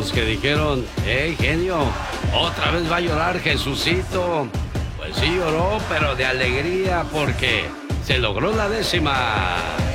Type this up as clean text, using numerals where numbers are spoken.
los que dijeron, genio, otra vez va a llorar Jesucito. Pues sí lloró, pero de alegría porque se logró la 10ª.